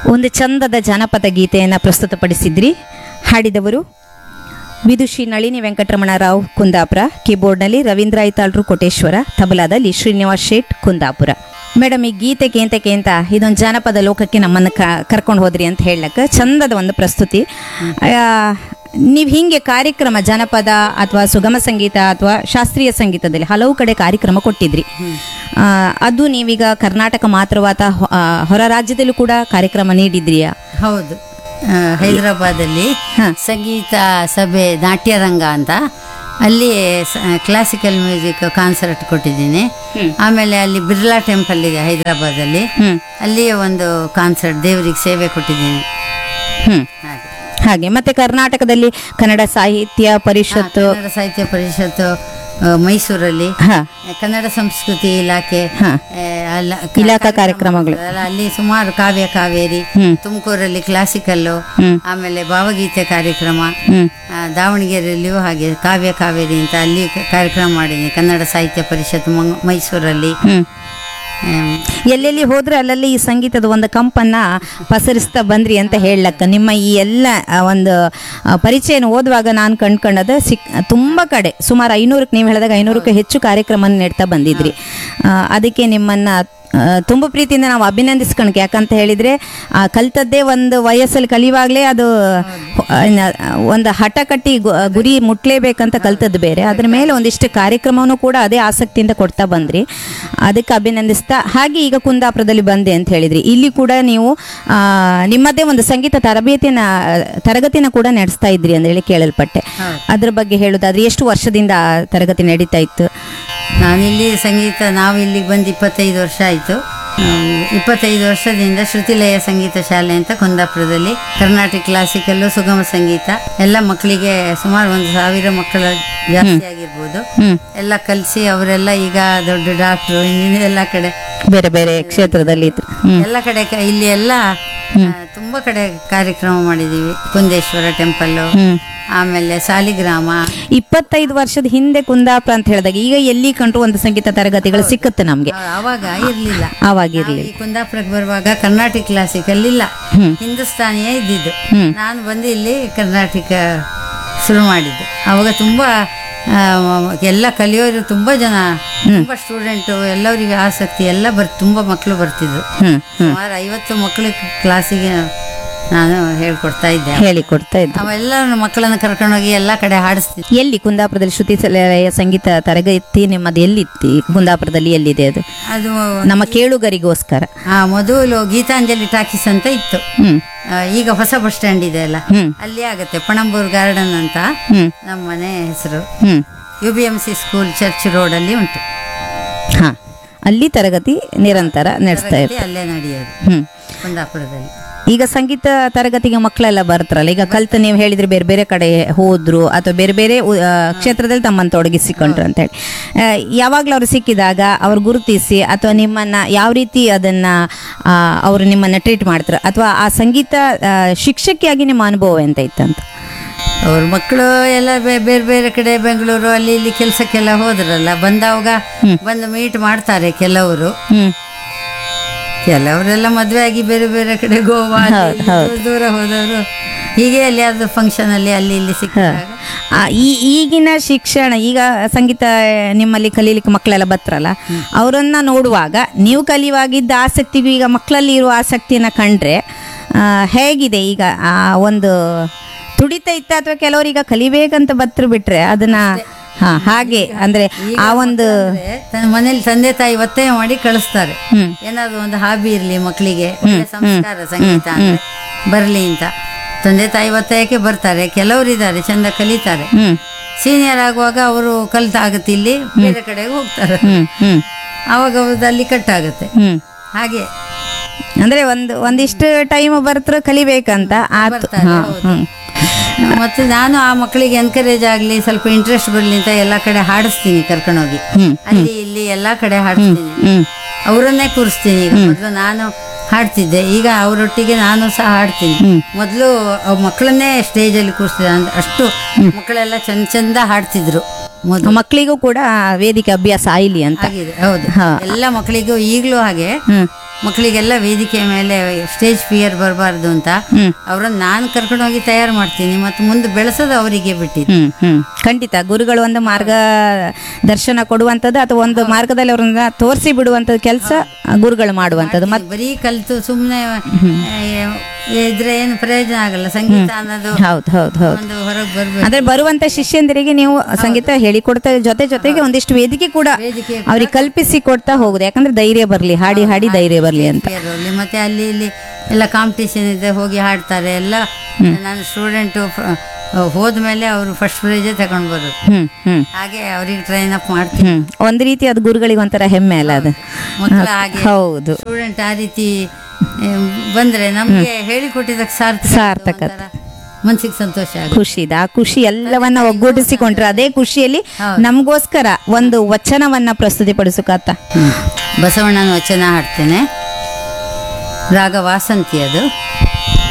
ಒಂದು ಚಂದದ ಜಾನಪದ ಗೀತೆಯನ್ನು ಪ್ರಸ್ತುತಪಡಿಸಿದ್ರಿ. ಹಾಡಿದವರು ವಿದುಷಿ ನಳಿನಿ ವೆಂಕಟರಮಣರಾವ್ ಕುಂದಾಪುರ, ಕೀಬೋರ್ಡ್ನಲ್ಲಿ ರವೀಂದ್ರ ಐತಾಳ್ರು ಕೋಟೇಶ್ವರ, ತಬಲಾದಲ್ಲಿ ಶ್ರೀನಿವಾಸ್ ಶೇಟ್ ಕುಂದಾಪುರ. ಮೇಡಮ್, ಈ ಗೀತೆ ಕೇಂತ ಇದೊಂದು ಜಾನಪದ ಲೋಕಕ್ಕೆ ನಮ್ಮನ್ನು ಕರ್ಕೊಂಡು ಹೋದ್ರಿ ಅಂತ ಹೇಳಕ್ಕೆ ಚಂದದ ಒಂದು ಪ್ರಸ್ತುತಿ. ನೀವು ಹೀಗೆ ಕಾರ್ಯಕ್ರಮ ಜಾನಪದ ಅಥವಾ ಸುಗಮ ಸಂಗೀತ ಅಥವಾ ಶಾಸ್ತ್ರೀಯ ಸಂಗೀತದಲ್ಲಿ ಹಲವು ಕಡೆ ಕಾರ್ಯಕ್ರಮ ಕೊಟ್ಟಿದ್ರಿ. ಅದು ನೀವೀಗ ಕರ್ನಾಟಕ ಮಾತ್ರವಾ ಅಥವಾ ಹೊರ ರಾಜ್ಯದಲ್ಲೂ ಕೂಡ ಕಾರ್ಯಕ್ರಮ ನೀಡಿದ್ರಿಯಾ? ಹೌದು, ಹೈದರಾಬಾದಲ್ಲಿ ಸಂಗೀತ ಸಭೆ ನಾಟ್ಯರಂಗ ಅಂತ ಅಲ್ಲಿ ಕ್ಲಾಸಿಕಲ್ ಮ್ಯೂಸಿಕ್ ಕಾನ್ಸರ್ಟ್ ಕೊಟ್ಟಿದ್ದೀನಿ. ಆಮೇಲೆ ಅಲ್ಲಿ ಬಿರ್ಲಾ ಟೆಂಪಲ್ ಇದೆ ಹೈದರಾಬಾದಲ್ಲಿ, ಅಲ್ಲಿ ಒಂದು ಕಾನ್ಸರ್ಟ್ ದೇವರಿಗೆ ಸೇವೆ ಕೊಟ್ಟಿದ್ದೀನಿ. ಹಾಗೆ ಮತ್ತೆ ಕರ್ನಾಟಕದಲ್ಲಿ ಕನ್ನಡ ಸಾಹಿತ್ಯ ಪರಿಷತ್ತು ಮೈಸೂರಲ್ಲಿ ಕನ್ನಡ ಸಂಸ್ಕೃತಿ ಇಲಾಖೆ ಇಲಾಖಾ ಕಾರ್ಯಕ್ರಮಗಳು, ಅಲ್ಲಿ ಸುಮಾರು ಕಾವ್ಯ ಕಾವೇರಿ, ತುಮಕೂರಲ್ಲಿ ಕ್ಲಾಸಿಕಲ್ಲು, ಆಮೇಲೆ ಭಾವಗೀತೆ ಕಾರ್ಯಕ್ರಮ, ದಾವಣಗೆರೆಯಲ್ಲಿಯೂ ಹಾಗೆ ಕಾವ್ಯ ಕಾವೇರಿ ಅಂತ ಅಲ್ಲಿ ಕಾರ್ಯಕ್ರಮ ಮಾಡಿದ್ದೀನಿ. ಕನ್ನಡ ಸಾಹಿತ್ಯ ಪರಿಷತ್ ಮೈಸೂರಲ್ಲಿ. ಎಲ್ಲೆಲ್ಲಿ ಹೋದ್ರೆ ಅಲ್ಲಲ್ಲಿ ಈ ಸಂಗೀತದ ಒಂದು ಕಂಪನ್ನ ಪಸರಿಸ್ತಾ ಬಂದ್ರಿ ಅಂತ ಹೇಳಕ್ಕ. ನಿಮ್ಮ ಈ ಎಲ್ಲ ಒಂದು ಪರಿಚಯನ ಓದುವಾಗ ನಾನು ಕಂಡ್ಕೊಂಡದ ತುಂಬ ಕಡೆ ಸುಮಾರು 500ಕ್ಕೆ, ನೀವು ಹೇಳಿದಾಗ 500ಕ್ಕೂ ಹೆಚ್ಚು ಕಾರ್ಯಕ್ರಮ ನೀಡ್ತಾ ಬಂದಿದ್ರಿ. ಅದಕ್ಕೆ ನಿಮ್ಮನ್ನು ತುಂಬ ಪ್ರೀತಿಯಿಂದ ನಾವು ಅಭಿನಂದಿಸ್ಕೊಳಕ್ಕೆ. ಯಾಕಂತ ಹೇಳಿದರೆ ಕಲ್ತದ್ದೇ ಒಂದು ವಯಸ್ಸಲ್ಲಿ ಕಲಿಯುವಾಗಲೇ ಅದು ಒಂದು ಹಠ ಕಟ್ಟಿ ಗುರಿ ಮುಟ್ಲೇಬೇಕಂತ ಕಲ್ತದ್ದು ಬೇರೆ. ಅದ್ರ ಮೇಲೆ ಒಂದಿಷ್ಟು ಕಾರ್ಯಕ್ರಮವನ್ನು ಕೂಡ ಅದೇ ಆಸಕ್ತಿಯಿಂದ ಕೊಡ್ತಾ ಬಂದ್ರಿ, ಅದಕ್ಕೆ ಅಭಿನಂದಿಸ್ತಾ. ಹಾಗೆ ಈಗ ಕುಂದಾಪುರದಲ್ಲಿ ಬಂದೆ ಅಂತ ಹೇಳಿದ್ರಿ, ಇಲ್ಲಿ ಕೂಡ ನೀವು ನಿಮ್ಮದೇ ಒಂದು ಸಂಗೀತ ತರಗತಿನ ಕೂಡ ನಡೆಸ್ತಾ ಇದ್ರಿ ಅಂತ ಹೇಳಿ ಕೇಳಲ್ಪಟ್ಟೆ. ಅದ್ರ ಬಗ್ಗೆ ಹೇಳೋದಾದ್ರೆ ಎಷ್ಟು ವರ್ಷದಿಂದ ತರಗತಿ ನಡೀತಾ ಇತ್ತು? ನಾನಿಲ್ಲಿ ನಾವು ಇಲ್ಲಿಗೆ ಬಂದು 25 ವರ್ಷ ಆಯಿತು. 25 ವರ್ಷದಿಂದ ಶ್ರುತಿಲಯ ಸಂಗೀತ ಶಾಲೆ ಅಂತ ಕುಂದಾಪುರದಲ್ಲಿ ಕರ್ನಾಟಕ ಕ್ಲಾಸಿಕಲ್ಲು, ಸುಗಮ ಸಂಗೀತ ಎಲ್ಲ ಮಕ್ಕಳಿಗೆ ಸುಮಾರು 1,000 ಮಕ್ಕಳ ಜಾಸ್ತಿ ಆಗಿರ್ಬೋದು ಎಲ್ಲ ಕಲಿಸಿ ಅವರೆಲ್ಲ ಈಗ ದೊಡ್ಡ ಡಾಕ್ಟ್ರು, ಇಂಜಿನಿಯರ್, ಎಲ್ಲ ಕಡೆ ಬೇರೆ ಬೇರೆ ಕ್ಷೇತ್ರದಲ್ಲಿ ಎಲ್ಲ ಕಡೆ ಇಲ್ಲಿ ಎಲ್ಲ ತುಂಬಾ ಕಡೆ ಕಾರ್ಯಕ್ರಮ ಮಾಡಿದೀವಿ. ಕುಂದೇಶ್ವರ ಟೆಂಪಲ್ಲು, ಆಮೇಲೆ ಸಾಲಿಗ್ರಾಮ. 25 ವರ್ಷದ ಹಿಂದೆ ಕುಂದಾಪುರ ಅಂತ ಹೇಳಿದಾಗ ಈಗ ಎಲ್ಲಿ ಕಂಡ್ರು ಒಂದು ಸಂಗೀತ ತರಗತಿಗಳು ಸಿಕ್ಕುತ್ತೆ ನಮ್ಗೆ. ಅವಾಗ ಇರ್ಲಿಲ್ಲ. ಅವಾಗಿರ್ಲಿಲ್ಲ. ಕುಂದಾಪುರಕ್ಕೆ ಬರುವಾಗ ಕರ್ನಾಟಕ ಕ್ಲಾಸಿಕಲ್ ಇಲ್ಲ, ಹಿಂದೂಸ್ತಾನಿಯೇ ಇದ್ದಿದ್ದು. ನಾನು ಬಂದು ಇಲ್ಲಿ ಕರ್ನಾಟಕ ಶುರು ಮಾಡಿದ್ದು. ಅವಾಗ ತುಂಬಾ ಎಲ್ಲ ಕಲಿಯೋರು ತುಂಬಾ ಜನ, ತುಂಬಾ ಸ್ಟೂಡೆಂಟು, ಎಲ್ಲರಿಗೆ ಆಸಕ್ತಿ ಎಲ್ಲ ತುಂಬಾ ಮಕ್ಕಳು ಬರ್ತಿದ್ರು. ಸುಮಾರು 50 ಮಕ್ಕಳು ಕ್ಲಾಸಿಗೆ ನಾನು ಹೇಳಿಕೊಡ್ತಾ ಇದ್ದೆ. ಅವೆಲ್ಲ ಮಕ್ಕಳನ್ನ ಕರ್ಕೊಂಡೋಗಿ ಎಲ್ಲ ಕಡೆ ಹಾಡಿಸ್ತೀನಿ. ಎಲ್ಲಿ ಕುಂದಾಪುರದಲ್ಲಿ ಶ್ರುತಿಲಯ ಸಂಗೀತ ತರಗತಿ ನಿಮ್ಮದು ಎಲ್ಲಿತ್ತು? ಕುಂದಾಪುರದಲ್ಲಿ ಎಲ್ಲಿದೆ ಅದು? ಅದು ನಮ್ಮ ಕೇಳುಗರಿಗೋಸ್ಕರ. ಮೊದಲು ಗೀತಾಂಜಲಿ ಟಾಕೀಸ್ ಅಂತ ಇತ್ತು, ಈಗ ಹೊಸ ಬಸ್ ಸ್ಟ್ಯಾಂಡ್ ಇದೆ ಅಲ್ಲ, ಅಲ್ಲಿ ಆಗತ್ತೆ. ಪಣಂಬೂರ್ ಗಾರ್ಡನ್ ಅಂತ ನಮ್ಮ ಮನೆ ಹೆಸರು. UBMC ಸ್ಕೂಲ್ ಚರ್ಚ್ ರೋಡ್ ಅಲ್ಲಿ ಉಂಟು. ಅಲ್ಲಿ ತರಗತಿ ನಿರಂತರ ನಡೆಸ್ತಾ ಇರ್ತೀವಿ. ಅಲ್ಲೇ ನಡೆಯೋದು ಕುಂದಾಪುರದಲ್ಲಿ. ಈಗ ಸಂಗೀತ ತರಗತಿಗೆ ಮಕ್ಕಳೆಲ್ಲ ಬರ್ತಾರಲ್ಲ, ಈಗ ಕಲ್ತು ನೀವು ಹೇಳಿದ್ರೆ ಬೇರೆ ಬೇರೆ ಕಡೆ ಹೋದ್ರು ಅಥವಾ ಬೇರೆ ಬೇರೆ ಕ್ಷೇತ್ರದಲ್ಲಿ ತಮ್ಮನ್ನು ತೊಡಗಿಸಿಕೊಂಡ್ರು ಅಂತ ಹೇಳಿ, ಯಾವಾಗಲೂ ಅವ್ರು ಸಿಕ್ಕಿದಾಗ ಅವ್ರು ಗುರುತಿಸಿ ಅಥವಾ ನಿಮ್ಮನ್ನ ಯಾವ ರೀತಿ ಅದನ್ನ ಅವರು ನಿಮ್ಮನ್ನ ಟ್ರೀಟ್ ಮಾಡ್ತಾರೆ, ಅಥವಾ ಆ ಸಂಗೀತ ಶಿಕ್ಷಕಿಯಾಗಿ ನಿಮ್ಮ ಅನುಭವ ಎಂತ ಇತ್ತಂತ? ಅವ್ರ ಮಕ್ಕಳು ಎಲ್ಲ ಬೇರೆ ಬೇರೆ ಕಡೆ ಬೆಂಗಳೂರು ಅಲ್ಲಿ ಇಲ್ಲಿ ಕೆಲಸಕ್ಕೆಲ್ಲ ಹೋದ್ರಲ್ಲ, ಬಂದವಾಗ ಬಂದು ಮೀಟ್ ಮಾಡ್ತಾರೆ. ಕೆಲವರೆಲ್ಲ ಮದುವೆ ಆಗಿ ಬೇರೆ ಬೇರೆ ಕಡೆ ಗೋವಾ ದೂರ ಹೋದವರು ಹೀಗೆ ಅಲ್ಲಿ ಯಾವ್ದು ಫಂಕ್ಷನ್ ಅಲ್ಲಿ ಅಲ್ಲಿ ಇಲ್ಲಿ ಸಿಕ್ಕಾಗ ಈಗಿನ ಶಿಕ್ಷಣ, ಈಗ ಸಂಗೀತ ನಿಮ್ಮಲ್ಲಿ ಕಲೀಲಿಕ್ಕೆ ಮಕ್ಕಳೆಲ್ಲ ಬರ್ತಾರಲ್ಲ, ಅವರನ್ನ ನೋಡುವಾಗ ನೀವು ಕಲಿಯುವಾಗಿದ್ದ ಆಸಕ್ತಿಗೂ ಈಗ ಮಕ್ಕಳಲ್ಲಿ ಇರುವ ಆಸಕ್ತಿಯನ್ನ ಕಂಡ್ರೆ ಹೇಗಿದೆ? ಈಗ ಒಂದು ತುಡಿತ ಇತ್ತ ಅಥವಾ ಕೆಲವರೀಗ ಕಲಿಬೇಕಂತ ಬತ್ರ ಬಿಟ್ರೆ ಅದನ್ನ ಹಾಗೆ ಅಂದ್ರೆ ಆ ಒಂದು ಮನೇಲಿ ತಂದೆ ತಾಯಿ ಒತ್ತಾಯ ಮಾಡಿ ಕಳಿಸ್ತಾರೆ. ಏನಾದ್ರು ಒಂದು ಹಾಬಿ ಇರ್ಲಿ ಮಕ್ಕಳಿಗೆ, ಸಂಸ್ಕಾರ ಸಂಗೀತ ಅಂದ್ರೆ ಬರ್ಲಿ ಅಂತ ತಂದೆ ತಾಯಿ ಒತ್ತಾಯಕ್ಕೆ ಬರ್ತಾರೆ. ಕೆಲವರು ಇದ್ದಾರೆ ಚಂದ ಕಲಿತಾರೆ. ಸೀನಿಯರ್ ಆಗುವಾಗ ಅವರು ಕಲಿತಾಗತ್ತೆ, ಇಲ್ಲಿ ಬೇರೆ ಕಡೆಗೆ ಹೋಗ್ತಾರೆ. ಅವಾಗ ಅಲ್ಲಿ ಕಟ್ಟಾಗತ್ತೆ. ಹಾಗೆ ಅಂದ್ರೆ ಒಂದಿಷ್ಟು ಟೈಮ್ ಬರ್ತಾರೆ ಕಲಿಬೇಕಂತ. ಮತ್ತೆ ನಾನು ಆ ಮಕ್ಕಳಿಗೆ ಎನ್ಕರೇಜ್ ಆಗ್ಲಿ, ಸ್ವಲ್ಪ ಇಂಟ್ರೆಸ್ಟ್ ಬರ್ಲಿ ಅಂತ ಎಲ್ಲಾ ಕಡೆ ಹಾಡಿಸ್ತೀನಿ, ಕರ್ಕೊಂಡೋಗಿ ಅಲ್ಲಿ ಇಲ್ಲಿ ಎಲ್ಲಾ ಕಡೆ ಹಾಡಿಸ್ತೀನಿ. ಅವರನ್ನೇ ಕೂರಿಸ್ತೀನಿ. ಈಗ ಮೊದಲು ನಾನು ಹಾಡ್ತಿದ್ದೆ, ಈಗ ಅವರೊಟ್ಟಿಗೆ ನಾನು ಸಹ ಹಾಡ್ತೀನಿ. ಮೊದಲು ಮಕ್ಕಳನ್ನೇ ಸ್ಟೇಜಲ್ಲಿ ಕೂರಿಸ್ತಿದ್ದೆ, ಅಷ್ಟು ಮಕ್ಕಳೆಲ್ಲ ಚಂದ ಹಾಡ್ತಿದ್ರು. ಮೊದಲು ಮಕ್ಕಳಿಗೂ ಕೂಡ ವೇದಿಕೆ ಅಭ್ಯಾಸ ಆಯ್ಲಿ ಅಂತ. ಆಗಿದೆ. ಹೌದು, ಹಾ. ಎಲ್ಲ ಮಕ್ಕಳಿಗೂ ಈಗಲೂ ಹಾಗೆ ಮಕ್ಕಳಿಗೆಲ್ಲ ವೇದಿಕೆ ಮೇಲೆ ಸ್ಟೇಜ್ ಫಿಯರ್ ಬರಬಾರ್ದು ಅಂತ ಅವ್ರನ್ನ ನಾನು ಕರ್ಕೊಂಡು ಹೋಗಿ ತಯಾರು ಮಾಡ್ತೀನಿ, ಮತ್ತು ಮುಂದೆ ಬೆಳೆಸೋದು ಅವರಿಗೆ ಬಿಟ್ಟಿದ್ದು. ಖಂಡಿತ ಗುರುಗಳು ಒಂದು ಮಾರ್ಗ ದರ್ಶನ ಕೊಡುವಂಥದ್ದು ಅಥವಾ ಒಂದು ಮಾರ್ಗದಲ್ಲಿ ಅವ್ರನ್ನ ತೋರಿಸಿ ಬಿಡುವಂಥದ್ದು ಕೆಲಸ ಗುರುಗಳು ಮಾಡುವಂಥದ್ದು. ಬರೀ ಕಲಿತು ಸುಮ್ಮನೆ ಇದ್ರೆ ಏನು ಪ್ರಯೋಜನ ಆಗಲ್ಲ. ಸಂಗೀತ ಅನ್ನೋದು ಹೌದು ಹೌದು ಹೌದು ಒಂದು ಹೊರಗೆ ಬರ್ಬೇಕು. ಅಂದ್ರೆ ಬರುವಂತ ಶಿಷ್ಯಂದಿರಿಗೆ ನೀವು ಸಂಗೀತ ಹೇಳಿಕೊಡ್ತಾ ಜೊತೆಗೆ ಒಂದಿಷ್ಟು ವೇದಿಕೆ ಕೂಡ ಅವ್ರಿಗೆ ಕಲ್ಪಿಸಿ ಕೊಡ್ತಾ ಹೋಗುದು, ಯಾಕಂದ್ರೆ ಧೈರ್ಯ ಬರ್ಲಿ, ಹಾಡಿ ಹಾಡಿ ಧೈರ್ಯ ಬರ್ಲಿ ಅಂತ. ಮತ್ತೆ ಅಲ್ಲಿ ಇಲ್ಲಿ ಎಲ್ಲ ಕಾಂಪಿಟೇಷನ್ ಇದೆ, ಹೋಗಿ ಹಾಡ್ತಾರೆ ಎಲ್ಲ. ನಾನು ಸ್ಟೂಡೆಂಟು ಹೋದ್ಮೇಲೆ ಅವರು ಫಸ್ಟ್ ಪ್ರೈಜೇ ತಗೊಂಡು ಬರೋದು. ಹಾಗೆ ಅವ್ರಿಗೆ ಟ್ರೈನ್ ಅಪ್ ಮಾಡ್ತೀನಿ. ಒಂದ್ ರೀತಿ ಅದು ಗುರುಗಳಿಗೆ ಒಂಥರ ಹೆಮ್ಮೆ ಅಲ್ಲ ಅದು. ಮಕ್ಕಳ ಹಾಗೆ ಹೌದು, ಸ್ಟೂಡೆಂಟ್ ಆ ರೀತಿ ಬಂದ್ರೆ ನಮ್ಗೆ ಹೇಳಿಕೊಟ್ಟಿದ್ದಕ್ಕೆ ಸಾರ್ಥಕ, ಮನ್ಸಿಗೆ ಸಂತೋಷ, ಖುಷಿ ಆ ಖುಷಿ ಎಲ್ಲವನ್ನ ಒಗ್ಗೂಡಿಸಿಕೊಂಡ್ರೆ ಅದೇ ಖುಷಿಯಲ್ಲಿ ನಮಗೋಸ್ಕರ ಒಂದು ವಚನವನ್ನ ಪ್ರಸ್ತುತಿಪಡಿಸಕತ್ತ. ಬಸವಣ್ಣನ ವಚನ ಹಾಡ್ತೇನೆ. ರಾಗ ವಾಸಂತಿ ಅದು.